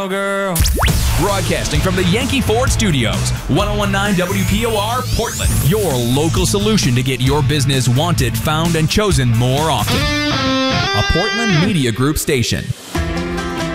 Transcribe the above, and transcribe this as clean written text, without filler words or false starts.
girl. Broadcasting from the Yankee Ford Studios, 1019 WPOR, Portland. Your local solution to get your business wanted, found, and chosen more often. A Portland Media Group station.